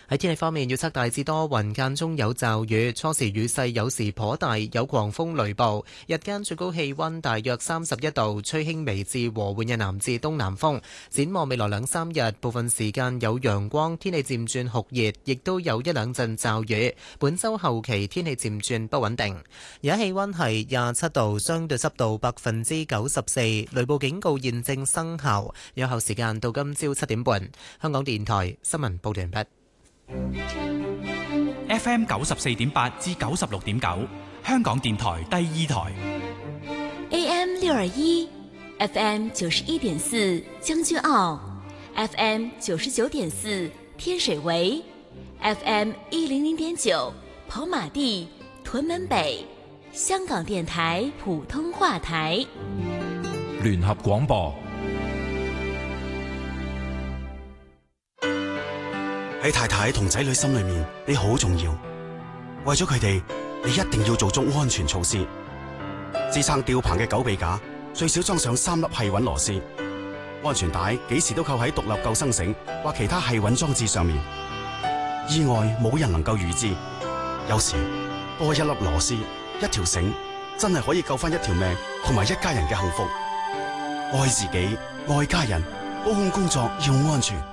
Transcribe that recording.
喺天氣方面，預測大致多雲，間中有驟雨，初時雨勢有時頗大，有狂風雷暴。日間最高氣溫大約31度，吹輕微至和緩嘅南至東南風。展望未來2、3日，部分時間有陽光，天氣漸轉酷熱，亦都有1、2陣驟雨。本週後期天氣漸轉不穩定。而家氣溫係27度，相對濕度94%，雷暴警告現正生效。有效時間到今朝7點半。香港電台新聞報道完畢。 FM 94.8至96.9，香港電台第2台。 AM 621 FM 91.4將軍澳 FM 99.4天水圍 FM 100.9跑馬地屯門北，香港電台普通話台。 聯合廣播。 喺太太同仔女心裏面，你好重要。為咗佢哋，你一定要做足安全措施。支撐吊棚嘅狗臂架最少裝上3粒繫穩螺絲。安全帶幾時都扣喺獨立救生繩或其他繫穩裝置上面。意外冇人能夠預知，有時多一粒螺絲、一條繩，真係可以救翻一條命同埋一家人嘅幸福。愛自己，愛家人，高空工作要安全。